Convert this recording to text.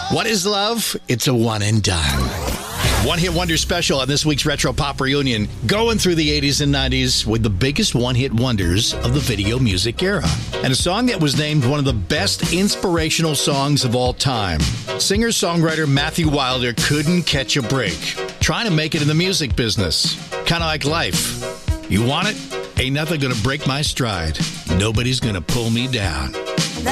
What is love? It's a one and done. One-hit wonder special on this week's Retro Pop Reunion, going through the 80s and 90s with the biggest one-hit wonders of the video music era. And a song that was named one of the best inspirational songs of all time. Singer-songwriter Matthew Wilder couldn't catch a break, trying to make it in the music business. Kind of like life. You want it? Ain't nothing gonna break my stride. Nobody's gonna pull me down.